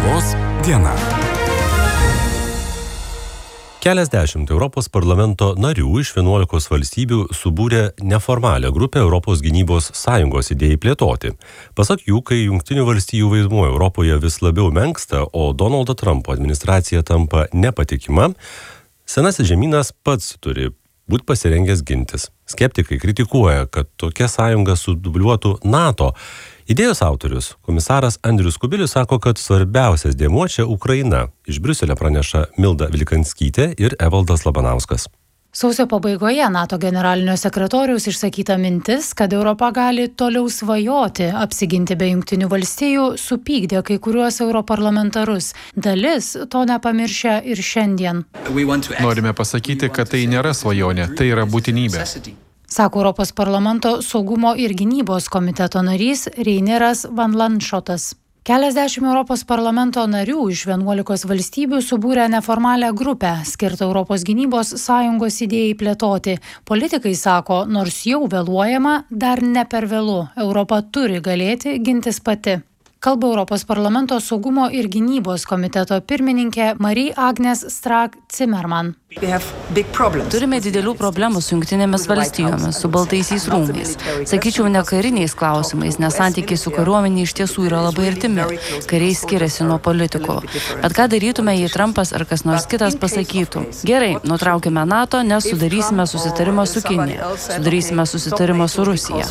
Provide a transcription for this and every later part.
Lietuvos diena. Keliasdešimt Europos parlamento narių iš 11 valstybių subūrė neformalią grupę Europos gynybos sąjungos idėjai plėtoti. Pasak jų, kai Jungtinių valstijų vaidmuo Europoje vis labiau menksta, o Donaldo Trumpo administracija tampa nepatikima, senasis žemynas pats turi būti pasirengęs gintis. Skeptikai kritikuoja, kad tokia sąjunga sudubliuotų NATO. Idėjos autorius, komisaras Andrius Kubilius, sako, kad svarbiausias dėmuo čia Ukraina. Iš Briuselio praneša Milda Vilikanskytė ir Evaldas Labanauskas. Sausio pabaigoje NATO generalinio sekretoriaus išsakyta mintis, kad Europa gali toliau svajoti apsiginti be Jungtinių valstijų, supykdė kai kuriuos europarlamentarus. Dalis to nepamiršę ir šiandien. Norime pasakyti, kad tai nėra svajonė, tai yra būtinybė. Sako Europos parlamento saugumo ir gynybos komiteto narys Reineras Van Landschotas. Keliasdešimt Europos parlamento narių iš 11 valstybių subūrė neformalią grupę, skirtą Europos gynybos sąjungos idėjai plėtoti. Politikai sako, nors jau vėluojama, dar ne per vėlu. Europa turi galėti gintis pati. Kalba Europos parlamento saugumo ir gynybos komiteto pirmininkė Marie-Agnes Strack-Zimmermann. Turime didelių problemų su Jungtinėmis valstijomis, su Baltaisiais rūmais. Sakyčiau, ne kariniais klausimais, nes santykiai su kariuomenė iš tiesų yra labai artimi. Kariai skiriasi nuo politikų. Bet ką darytume, jei Trumpas ar kas nors kitas pasakytų? Gerai, nutraukime NATO, nes sudarysime susitarimą su Kinija. Sudarysime susitarimą su Rusija.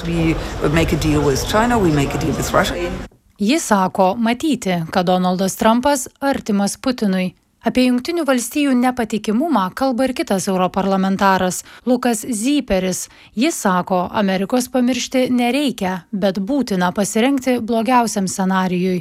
Jis sako matyti, kad Donaldas Trumpas artimas Putinui. Apie Jungtinių valstijų nepatikimumą kalba ir kitas europarlamentaras Lukas Zyperis. Jis sako, Amerikos pamiršti nereikia, bet būtina pasirengti blogiausiam scenarijui.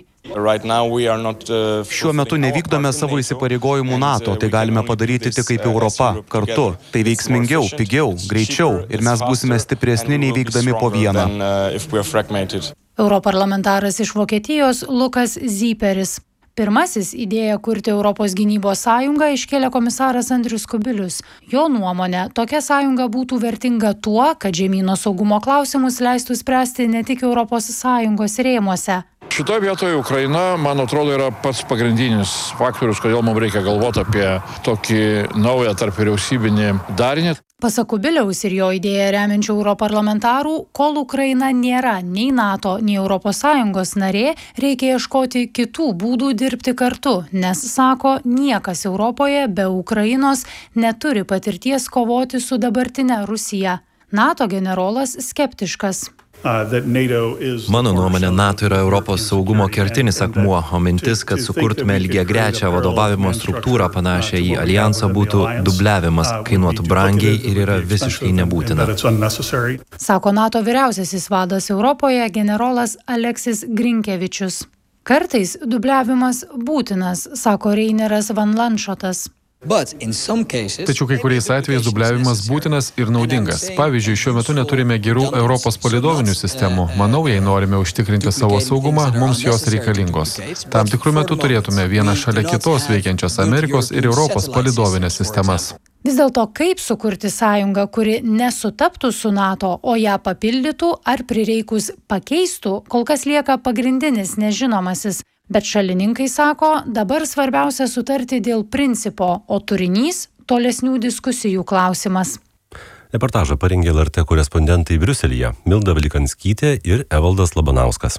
Šiuo metu nevykdome savo įsipareigojimų NATO, tai galime padaryti tik kaip Europa, kartu. Tai veiksmingiau, pigiau, greičiau ir mes būsime stipresni nei veikdami po vieną. Europarlamentaras iš Vokietijos Lukas Zyperis. Pirmasis idėją kurti Europos gynybos sąjungą iškėlė komisaras Andrius Kubilius. Jo nuomonė, tokia sąjunga būtų vertinga tuo, kad žemyno saugumo klausimus leistų spręsti ne tik Europos sąjungos rėmuose. Šitoje vietoje Ukraina, man atrodo, yra pats pagrindinis faktorius, kodėl mums reikia galvoti apie tokį naują tarp vyriausybinį darinį. Pasak Kubiliaus ir jo idėją remiančių europarlamentarų, kol Ukraina nėra nei NATO, nei ES narė, reikia ieškoti kitų būdų dirbti kartu, nes, sako, niekas Europoje be Ukrainos neturi patirties kovoti su dabartine Rusija. NATO generolas skeptiškas. Mano nuomonė, NATO yra Europos saugumo kertinis akmuo, o mintis, kad sukurtume lygiagrečią vadovavimo struktūrą panašią į alijansą būtų dubliavimas, kainuotų brangiai ir yra visiškai nebūtina. Sako NATO vyriausiasis vadas Europoje generolas Aleksis Grinkevičius. Kartais dubliavimas būtinas, sako Reineras Van Landschotas. Tačiau kai kuriais atvejais dubliavimas būtinas ir naudingas. Pavyzdžiui, šiuo metu neturime gerų Europos palydovinių sistemų. Manau, jei norime užtikrinti savo saugumą, mums jos reikalingos. Tam tikrų metų turėtume vieną šalia kitos veikiančias Amerikos ir Europos palydovinės sistemas. Vis dėlto, kaip sukurti sąjungą, kuri nesutaptų su NATO, o ją papildytų ar prireikus pakeistų, kol kas lieka pagrindinis nežinomasis. Bet šalininkai sako, dabar svarbiausia sutarti dėl principo, o turinys – tolesnių diskusijų klausimas. Reportažą parengė LRT korespondentai Briuselyje Milda Vilikanskytė ir Evaldas Labanauskas.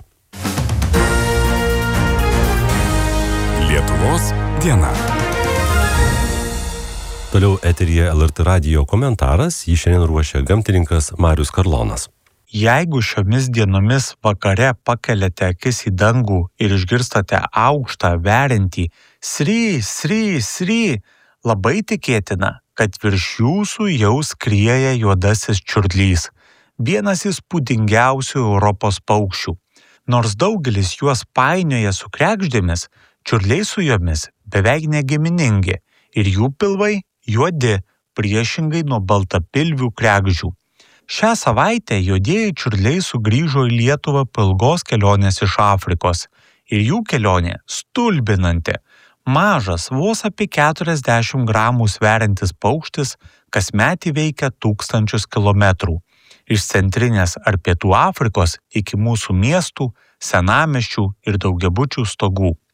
Lietuvos diena. Toliau eteryje LRT radijo komentaras, jį šiandien ruošia gamtininkas Marius Karlonas. Jeigu šiomis dienomis vakare pakeliate akis į dangų ir išgirstate aukštą, veriantį sry, sry, sry, labai tikėtina, kad virš jūsų jau skrieja juodasis čiurlys, vienas įspūdingiausių Europos paukščių. Nors daugelis juos painioja su kregždėmis, čiurliai su jomis beveik negiminingi ir jų pilvai juodi, priešingai nuo baltapilvių kregždžių. Šią savaitę juodieji čiurliai sugrįžo į Lietuvą po ilgos kelionės iš Afrikos ir jų kelionė stulbinanti. Mažas, vos apie 40 gramų sveriantis paukštis kasmet įveikia 1000 kilometrų. Iš centrinės ar pietų Afrikos iki mūsų miestų, senamiesčių ir daugiabučių stogų.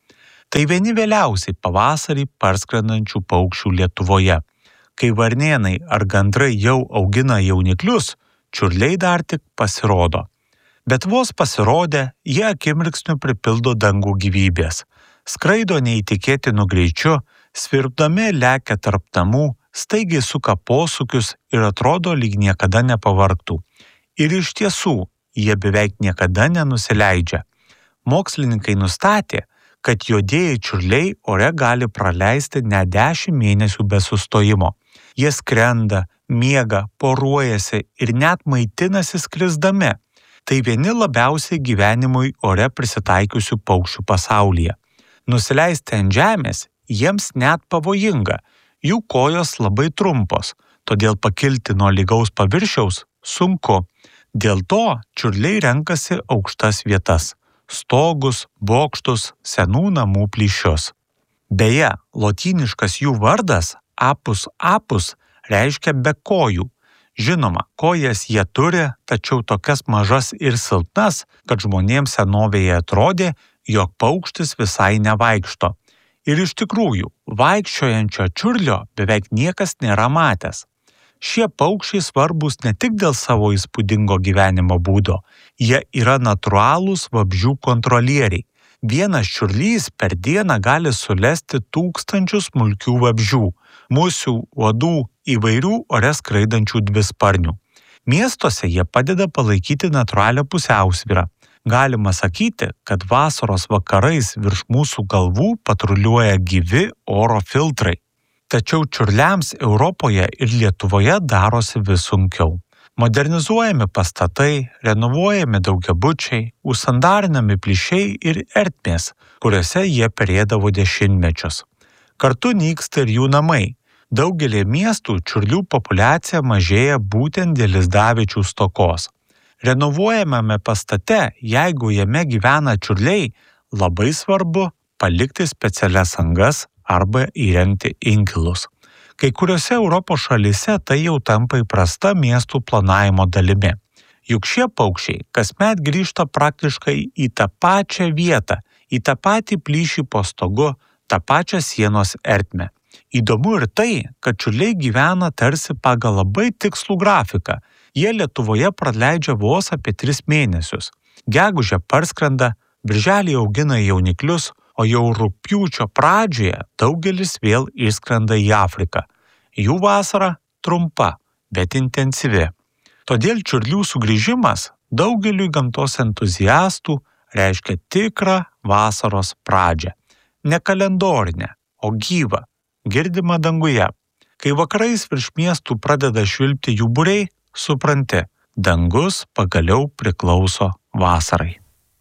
Tai vieni vėliausiai pavasarį parskrendančių paukščių Lietuvoje. Kai varnėnai ar gandrai jau augina jauniklius, čiurliai dar tik pasirodo. Bet vos pasirodę, jie akimirksniu pripildo dangų gyvybės. Skraido neįtikėtinu greičiu, svirpdami lekia tarp namų, staigiai suka posūkius ir atrodo lyg niekada nepavargtų. Ir iš tiesų, jie beveik niekada nenusileidžia. Mokslininkai nustatė, kad juodieji čiurliai ore gali praleisti net 10 mėnesių be sustojimo. Jie skrenda, miega, poruojasi ir net maitinasi skrisdami. Tai vieni labiausiai gyvenimui ore prisitaikiusių paukščių pasaulyje. Nusileisti ant žemės jiems net pavojinga, jų kojos labai trumpos, todėl pakilti nuo lygaus paviršiaus sunku. Dėl to čiurliai renkasi aukštas vietas – stogus, bokštus, senų namų plyšius. Beje, lotyniškas jų vardas apus apus reiškia be kojų. Žinoma, kojas jie turi, tačiau tokias mažas ir silpnas, kad žmonėms senovėje atrodė, jog paukštis visai nevaikšto. Ir iš tikrųjų, vaikščiojančio čiurlio beveik niekas nėra matęs. Šie paukščiai svarbus ne tik dėl savo įspūdingo gyvenimo būdo, jie yra natūralūs vabzdžių kontrolieriai. Vienas čiurlys per dieną gali sulesti 1000 smulkių vabzdžių, musių, uodų, įvairių ore skraidančių dvisparnių. Miestuose jie padeda palaikyti natūralią pusiausvyrą. Galima sakyti, kad vasaros vakarais virš mūsų galvų patruliuoja gyvi oro filtrai. Tačiau čiurliams Europoje ir Lietuvoje darosi vis sunkiau. Modernizuojami pastatai, renovuojami daugiabučiai, užsandarinami plyšiai ir ertmės, kuriuose jie perėdavo dešimtmečius. Kartu nyksta ir jų namai. Daugelį miestų čiurlių populiacija mažėja būtent dėl lizdaviečių stokos. Renovuojamame pastate, jeigu jame gyvena čiurliai, labai svarbu palikti specialias angas arba įrengti inkilus. Kai kuriuose Europos šalyse tai jau tampa įprasta miestų planavimo dalimi. Juk šie paukščiai kasmet grįžta praktiškai į tą pačią vietą, į tą patį plyšį po stogu, tą pačią sienos ertmę. Įdomu ir tai, kad čiurliai gyvena tarsi pagal labai tikslų grafiką. Jie Lietuvoje praleidžia vos apie 3 mėnesius. Gegužę parskrenda, birželį augina jauniklius, o jau rugpjūčio pradžioje daugelis vėl išskrenda į Afriką. Jų vasara trumpa, bet intensyvi. Todėl čiurlių sugrįžimas daugeliui gamtos entuziastų reiškia tikrą vasaros pradžią. Ne kalendorinę, o gyvą, girdimą danguje. Kai vakarais virš miestų pradeda švilpti jų būriai, supranti, dangus pagaliau priklauso vasarai.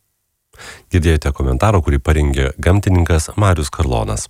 Girdėjote komentarą, kurį parengė gamtininkas Marius Karlonas.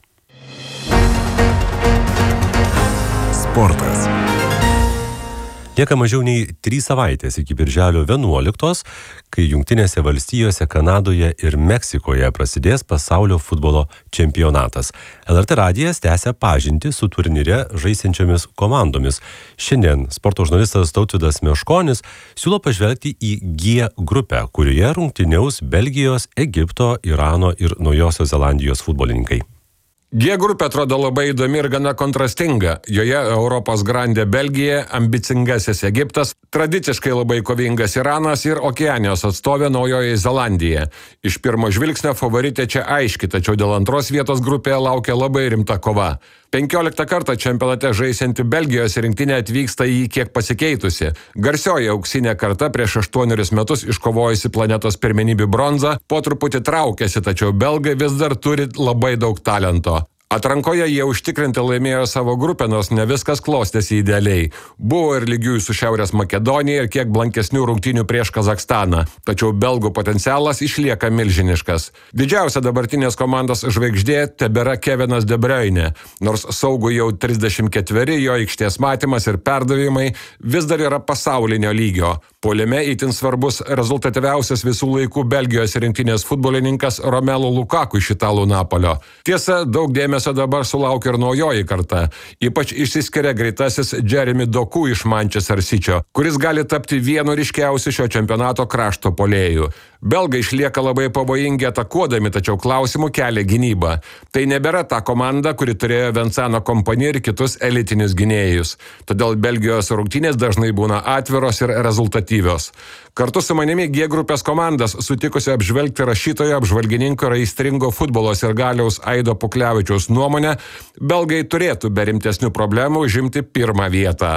Sportas. Lieka mažiau nei 3 savaitės iki birželio 11, kai Jungtinėse valstijose, Kanadoje ir Meksikoje prasidės pasaulio futbolo čempionatas. LRT radijas tęsia pažintį su turnyre žaisiančiomis komandomis. Šiandien sporto žurnalistas Tautvydas Meškonis siūlo pažvelgti į G grupę, kurioje rungtyniaus Belgijos, Egipto, Irano ir Naujosios Zelandijos futbolininkai. G grupė atrodo labai įdomi ir gana kontrastinga. Joje Europos grandė Belgija, ambicingasis Egiptas, tradiciškai labai kovingas Iranas ir Okeanijos atstovė Naujoji Zelandija. Iš pirmo žvilgsnio favoritė čia aiški, tačiau dėl antros vietos grupėje laukia labai rimta kova. 15 kartą čempionate žaisianti Belgijos rinktinė atvyksta į kiek pasikeitusi. Garsioji auksinė karta prieš 8 metus iškovojusi planetos pirmenybių bronzą po truputį traukėsi, tačiau belgai vis dar turi labai daug talento. Atrankoje jie užtikrinti laimėjo savo grupę, nors ne viskas klostėsi idealiai. Buvo ir lygiųjų su Šiaurės Makedonija ir kiek blankesnių rungtynių prieš Kazakstaną. Tačiau belgų potencialas išlieka milžiniškas. Didžiausia dabartinės komandos žvaigždė tebėra Kevinas De Bruyne. Nors saugų jau 34, jo aikštės matymas ir perdavimai vis dar yra pasaulinio lygio. Puolime itin svarbus rezultatyviausias visų laikų Belgijos rinktinės futbolininkas Romelu Lukaku iš italų Napolio. Tiesa, daug dėmesio dabar sulaukia ir naujoji karta. Ypač išsiskiria greitasis Jeremy Doku iš Manchester City, kuris gali tapti vienu ryškiausių šio čempionato krašto puolėjų. Belgai išlieka labai pavojingi atakuodami, tačiau klausimų kelia gynyba. Tai nebėra ta komanda, kuri turėjo Vincentą Kompany ir kitus elitinius gynėjus. Todėl Belgijos rungtynės dažnai būna atviros ir rezultatyvios. Kartu su manimi G grupės komandas sutikusi apžvelgti rašytojo, apžvalgininko ir aistringo futbolo sirgaliaus Aido Puklevičiaus nuomonę, belgai turėtų be rimtesnių problemų užimti pirmą vietą.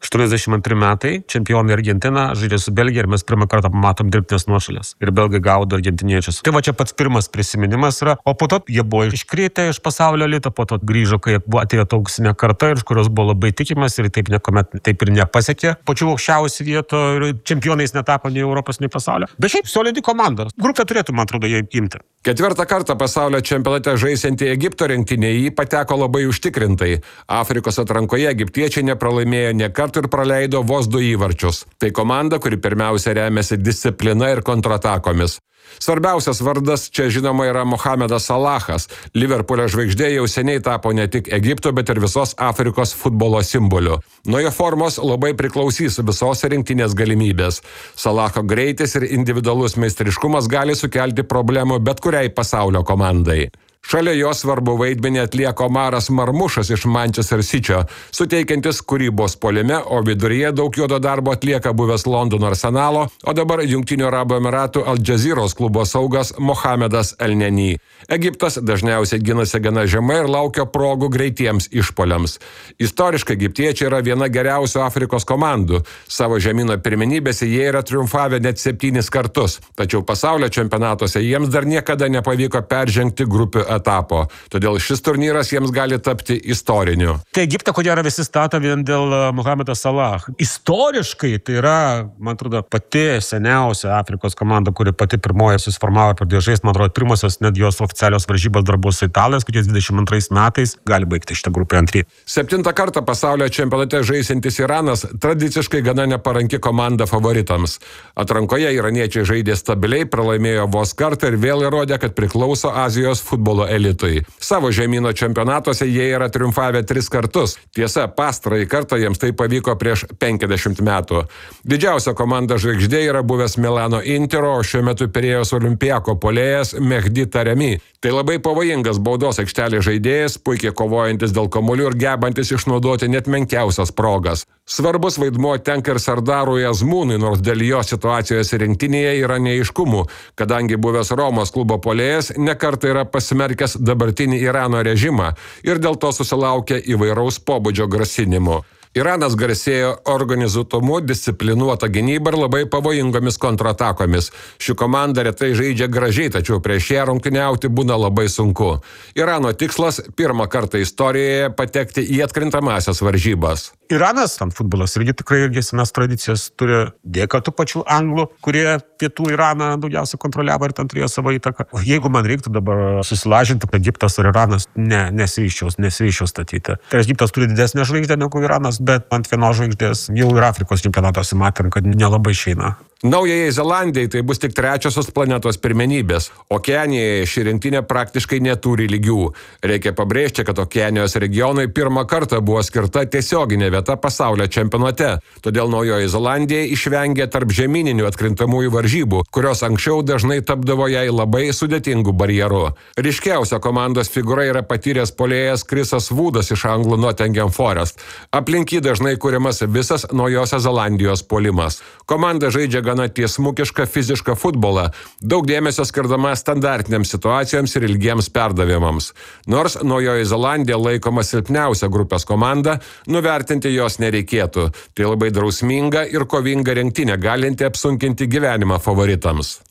82 metai, čempionai Argentina žaidė su Belgija ir mes pirmą kartą pamatom dirbtinės nuošalės. Ir belgai gaudo argentiniečius. Tai va čia pats pirmas prisiminimas yra. O po to jie buvo iškritę iš pasaulio elito, po to grįžo, kai atėjo ta auksinė karta, iš kurios buvo labai tikimas ir taip niekuomet taip ir nepasiekė. Pačių aukščiausių vietų ir čempionais netapo nei Europos, nei pasaulio. Bet šiaip solidi komanda. Grupė turėtų, man atrodo, jie imti. Ketvirtą kartą pasaulio čempionate žaisianti Egipto rinktinė jį pateko labai užtikrintai. Afrikos atrankoje egiptiečiai nepralaimėjo nė kartų ir praleido vos 2 įvarčius. Tai komanda, kuri pirmiausia remiasi disciplina ir kontratakomis. Svarbiausias vardas čia žinoma yra Mohamedas Salahas. Liverpoolio žvaigždė jau seniai tapo ne tik Egipto, bet ir visos Afrikos futbolo simboliu. Nuo jo formos labai priklausys visos rinktinės galimybės. Salaho greitis ir individualus meistriškumas gali sukelti problemų bet kuriai pasaulio komandai. Šalia jo svarbu vaidmenį atlieka Omaras Marmušas iš Manchester City, suteikiantis kūrybos puolime, o viduryje daug juodo darbo atlieka buvęs Londono Arsenalo, o dabar Jungtinių Arabų Emiratų Al Jazeeros klubo saugas Mohamedas El Neni. Egiptas dažniausiai ginasi gana žemai ir laukia progų greitiems išpuoliams. Istoriškai egiptiečiai yra viena geriausių Afrikos komandų. Savo žemyno pirmenybėse jie yra triumfavę net 7 kartus, tačiau pasaulio čempionatuose jiems dar niekada nepavyko peržengti grupių etapo. Todėl šis turnyras jiems gali tapti istoriniu. Tai Egiptą, ko gero, visi stato vien dėl Mohamedo Salah. Istoriškai tai yra, man atrodo, pati seniausia Afrikos komanda, kuri pati pirmoji susiformavo per žaisti, man atrodo, pirmosios net jos oficialios varžybos dar buvo su Italijos, kokiais 22 metais gali baigti šitą grupę antrį. 7 kartą pasaulio čempionate žaisintis Iranas tradiciškai gana neparanki komanda favoritams. Atrankoje iraniečiai žaidė stabiliai, pralaimėjo vos kartą ir vėl įrodė, kad priklauso Azijos futbolo elitui. Savo žemyno čempionatuose jie yra triumfavę 3 kartus. Tiesa, pastarąjį kartą jiems tai pavyko prieš 50 metų. Didžiausia komanda žvaigždė yra buvęs Milano Intero, o šiuo metu Pirėjos Olimpiako puolėjas Mehdi Taremi. Tai labai pavojingas baudos aikštelės žaidėjas, puikiai kovojantis dėl kamuolių ir gebantis išnaudoti net menkiausias progas. Svarbus vaidmuo tenka ir Sardarui Azmūnui, nors dėl jo situacijos rinktinėje yra neaiškumų, kadangi buvęs Romos klubo puolėjas nekartą yra pasmerkęs dabartinį Irano režimą ir dėl to susilaukia įvairaus pobūdžio grasinimų. Iranas garsėjo organizuotumu, disciplinuota gynyba ir labai pavojingomis kontratakomis. Ši komanda retai žaidžia gražiai, tačiau prieš ją rungtyniauti būna labai sunku. Irano tikslas – pirmą kartą istorijoje patekti į atkrintamąsias varžybas. Iranas, ten futbolas irgi tikrai irgi senas tradicijas turi dėka tų pačių anglų, kurie pietų Iraną daugiausia kontroliavo ir ten turėjo savo įtaką. Jeigu man reiktų dabar susilažinti, Egiptas ar Iranas, nesiryščiau statyti. Tai Egiptas turi didesnę žvaigždę negu Iranas, bet ant vienos žvaigždės jau ir Afrikos čempionatuose matėm, kad nelabai išeina. Naujajai Zelandijai tai bus tik 3-osios planetos pirmenybės. Okeanijoje ši rinktinė praktiškai neturi lygių. Reikia pabrėžti, kad Okeanijos regionai pirmą kartą buvo skirta tiesioginė vieta pasaulio čempionate. Todėl Naujoji Zelandija išvengė tarp žemyninių atkrintamųjų varžybų, kurios anksčiau dažnai tapdavo jai labai sudėtingų barjerų. Ryškiausia komandos figūra yra patyręs puolėjas Chrisas Woodas iš anglų Nottingham Forest. Aplink jį dažnai kuriamas visas Naujosios Zelandijos puolimas. Komanda žaidžia gana tiesmukišką fizišką futbolą, daug dėmesio skirdama standartiniams situacijoms ir ilgiems perdavimams. Nors Naujoji Zelandija laikoma silpniausia grupės komanda, nuvertinti jos nereikėtų. Tai labai drausminga ir kovinga rinktinė, galinti apsunkinti gyvenimą favoritams.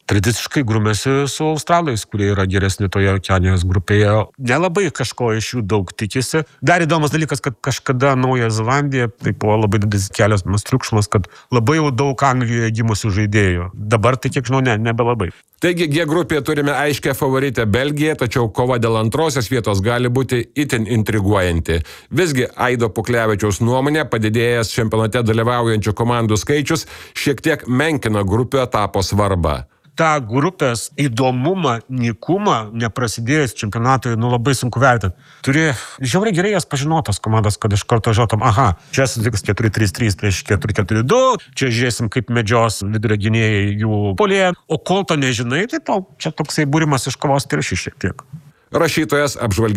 tradiciškai grumėsi su australais, kurie yra geresni toje Okeanijos grupėje. Nelabai kažko iš jų daug tikisi. Dar įdomus dalykas, kad kažkada Naujoji Zelandija, tai buvo labai didelis kelias triukšmas, kad labai jau daug Anglijoje gimusių žaidėjų. Dabar tai, kiek žinau, nebelabai. Taigi G grupėje turime aiškę favoritę Belgiją, tačiau kova dėl antrosios vietos gali būti itin intriguojanti. Visgi Aido Puklevičiaus nuomonė, padidėjęs čempionate dalyvaujančių komandų skaičius šiek tiek menkina grupių etapo svarbą. tą grupės įdomumą, nykumą, neprasidėjus čempionatui, labai sunku vertinti. Turi žiauriai gerai jas pažinotas komandas, kad iš karto žinotum, aha, čia sutiks 4-3-3 prieš 4-4-2, čia žiūrėsim, kaip medžios vidurio gynėjai jų polėje, o kol to nežinai, tai čia toksai būrimas iš kovos tiršį šiek tiek. Rašytojas apžvalgia